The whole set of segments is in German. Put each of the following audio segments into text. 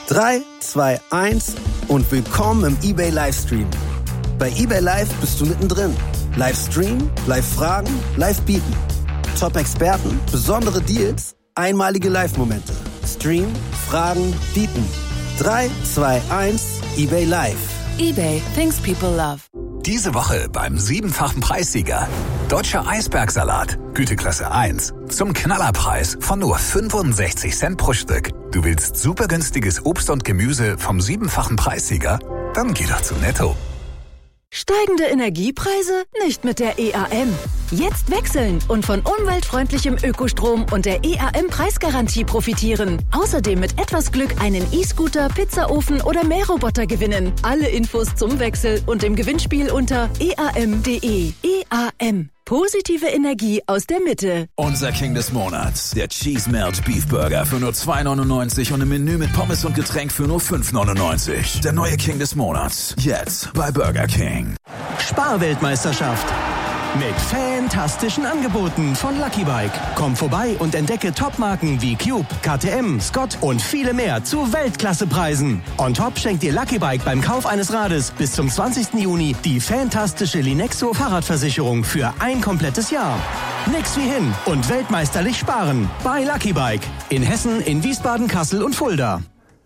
3, 2, 1 und willkommen im eBay Livestream. Bei eBay Live bist du mittendrin. Livestream, Live-Fragen, Live-Bieten. Top-Experten, besondere Deals, einmalige Live-Momente. Stream, Fragen, Bieten. 3, 2, 1, eBay Live. eBay, things people love. Diese Woche beim 7-fachen Preissieger. Deutscher Eisbergsalat, Güteklasse 1. Zum Knallerpreis von nur 65 Cent pro Stück. Du willst super günstiges Obst und Gemüse vom 7-fachen Preissieger? Dann geh doch zu Netto. Steigende Energiepreise? Nicht mit der EAM. Jetzt wechseln und von umweltfreundlichem Ökostrom und der EAM-Preisgarantie profitieren. Außerdem mit etwas Glück einen E-Scooter, Pizzaofen oder Mähroboter gewinnen. Alle Infos zum Wechsel und im Gewinnspiel unter eam.de. EAM. Positive Energie aus der Mitte. Unser King des Monats. Der Cheese Melt Beef Burger für nur $2,99 und ein Menü mit Pommes und Getränk für nur $5,99. Der neue King des Monats. Jetzt bei Burger King. Sparweltmeisterschaft. Mit fantastischen Angeboten von Lucky Bike. Komm vorbei und entdecke Topmarken wie Cube, KTM, Scott und viele mehr zu Weltklassepreisen. On top schenkt dir Lucky Bike beim Kauf eines Rades bis zum 20. Juni die fantastische Linexo Fahrradversicherung für ein komplettes Jahr. Nix wie hin und weltmeisterlich sparen bei Lucky Bike. In Hessen, in Wiesbaden, Kassel und Fulda.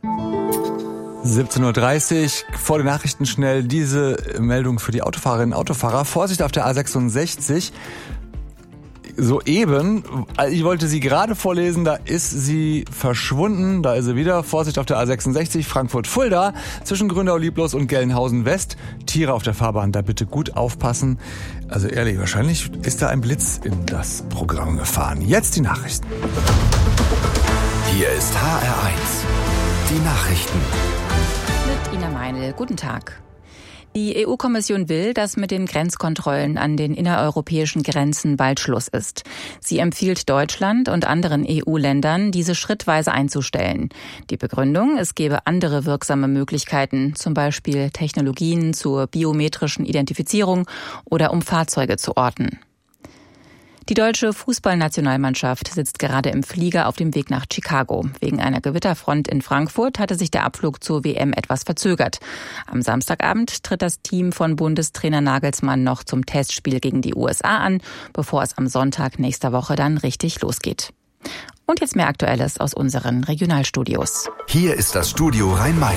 17:30 Uhr, vor den Nachrichten schnell diese Meldung für die Autofahrerinnen und Autofahrer. Vorsicht auf der A66. Soeben, ich wollte sie gerade vorlesen, da ist sie verschwunden, da ist sie wieder. Vorsicht auf der A66, Frankfurt-Fulda, zwischen Grünau-Lieblos und Gelnhausen-West. Tiere auf der Fahrbahn, da bitte gut aufpassen. Also ehrlich, wahrscheinlich ist da ein Blitz in das Programm gefahren. Jetzt die Nachrichten. Hier ist HR1. Die Nachrichten. Mit Ina Meinl. Guten Tag. Die EU-Kommission will, dass mit den Grenzkontrollen an den innereuropäischen Grenzen bald Schluss ist. Sie empfiehlt Deutschland und anderen EU-Ländern, diese schrittweise einzustellen. Die Begründung, es gebe andere wirksame Möglichkeiten, zum Beispiel Technologien zur biometrischen Identifizierung oder um Fahrzeuge zu orten. Die deutsche Fußballnationalmannschaft sitzt gerade im Flieger auf dem Weg nach Chicago. Wegen einer Gewitterfront in Frankfurt hatte sich der Abflug zur WM etwas verzögert. Am Samstagabend tritt das Team von Bundestrainer Nagelsmann noch zum Testspiel gegen die USA an, bevor es am Sonntag nächster Woche dann richtig losgeht. Und jetzt mehr Aktuelles aus unseren Regionalstudios. Hier ist das Studio Rhein-Main.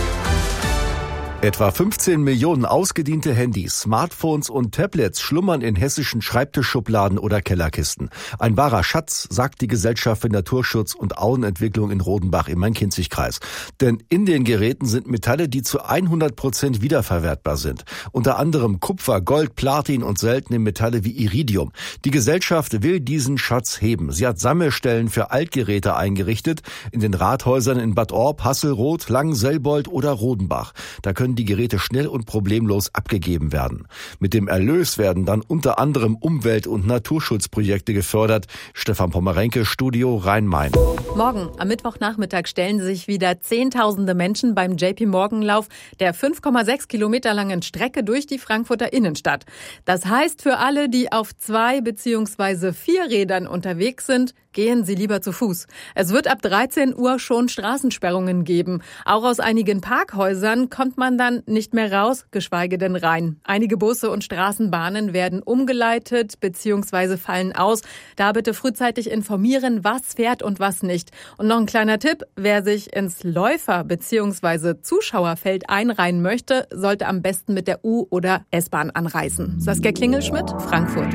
Etwa 15 Millionen ausgediente Handys, Smartphones und Tablets schlummern in hessischen Schreibtischschubladen oder Kellerkisten. Ein wahrer Schatz, sagt die Gesellschaft für Naturschutz und Auenentwicklung in Rodenbach im Main-Kinzig-Kreis. Denn in den Geräten sind Metalle, die zu 100% wiederverwertbar sind. Unter anderem Kupfer, Gold, Platin und seltene Metalle wie Iridium. Die Gesellschaft will diesen Schatz heben. Sie hat Sammelstellen für Altgeräte eingerichtet in den Rathäusern in Bad Orb, Hasselroth, Langen, Selbold oder Rodenbach. Da können die Geräte schnell und problemlos abgegeben werden. Mit dem Erlös werden dann unter anderem Umwelt- und Naturschutzprojekte gefördert. Stefan Pommerenke, Studio Rhein-Main. Morgen am Mittwochnachmittag stellen sich wieder Zehntausende Menschen beim JP-Morgan-Lauf der 5,6 Kilometer langen Strecke durch die Frankfurter Innenstadt. Das heißt für alle, die auf 2 bzw. 4 Rädern unterwegs sind, gehen Sie lieber zu Fuß. Es wird ab 13 Uhr schon Straßensperrungen geben. Auch aus einigen Parkhäusern kommt man dann nicht mehr raus, geschweige denn rein. Einige Busse und Straßenbahnen werden umgeleitet bzw. fallen aus. Da bitte frühzeitig informieren, was fährt und was nicht. Und noch ein kleiner Tipp, wer sich ins Läufer- bzw. Zuschauerfeld einreihen möchte, sollte am besten mit der U- oder S-Bahn anreisen. Saskia Klingelschmidt, Frankfurt.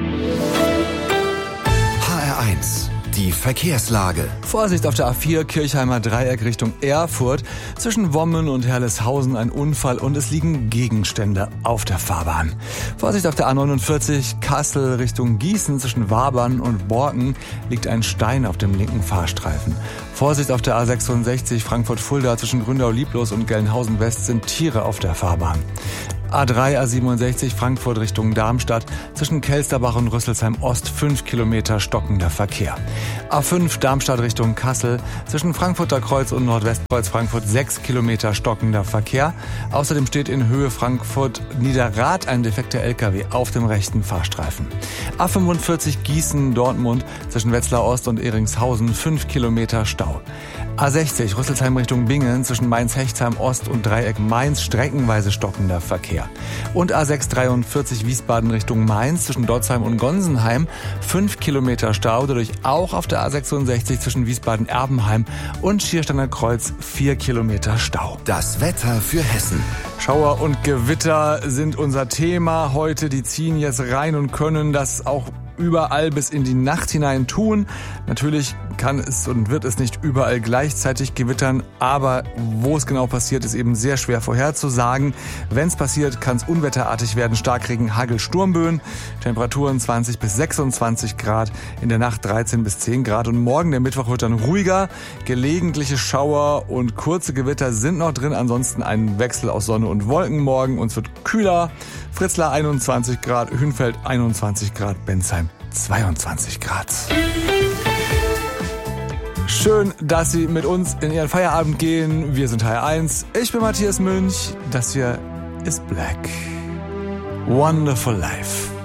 HR1. Die Verkehrslage. Vorsicht auf der A4 Kirchheimer Dreieck Richtung Erfurt. Zwischen Wommen und Herleshausen ein Unfall und es liegen Gegenstände auf der Fahrbahn. Vorsicht auf der A49 Kassel Richtung Gießen. Zwischen Wabern und Borken liegt ein Stein auf dem linken Fahrstreifen. Vorsicht auf der A66 Frankfurt-Fulda. Zwischen Grünau-Lieblos und Gelnhausen-West sind Tiere auf der Fahrbahn. A3, A67 Frankfurt Richtung Darmstadt, zwischen Kelsterbach und Rüsselsheim Ost 5 Kilometer stockender Verkehr. A5 Darmstadt Richtung Kassel, zwischen Frankfurter Kreuz und Nordwestkreuz Frankfurt 6 Kilometer stockender Verkehr. Außerdem steht in Höhe Frankfurt Niederrad ein defekter LKW auf dem rechten Fahrstreifen. A45 Gießen Dortmund, zwischen Wetzlar Ost und Eringshausen 5 Kilometer Stau. A60 Rüsselsheim Richtung Bingen zwischen Mainz-Hechtsheim Ost und Dreieck Mainz streckenweise stockender Verkehr. Und A6 43 Wiesbaden Richtung Mainz zwischen Dotzheim und Gonsenheim 5 Kilometer Stau, dadurch auch auf der A66 zwischen Wiesbaden-Erbenheim und Schiersteiner Kreuz 4 Kilometer Stau. Das Wetter für Hessen. Schauer und Gewitter sind unser Thema heute. Die ziehen jetzt rein und können das auch überall bis in die Nacht hinein tun. Natürlich kann es und wird es nicht überall gleichzeitig gewittern, aber wo es genau passiert, ist eben sehr schwer vorherzusagen. Wenn es passiert, kann es unwetterartig werden. Starkregen, Hagel, Sturmböen. Temperaturen 20 bis 26 Grad, in der Nacht 13 bis 10 Grad. Und morgen, der Mittwoch, wird dann ruhiger. Gelegentliche Schauer und kurze Gewitter sind noch drin. Ansonsten ein Wechsel aus Sonne und Wolken morgen. Und es wird kühler. Fritzlar 21 Grad, Hünfeld 21 Grad, Bensheim 22 Grad. Schön, dass Sie mit uns in Ihren Feierabend gehen. Wir sind HR1. Ich bin Matthias Münch. Das hier ist Black. Wonderful Life.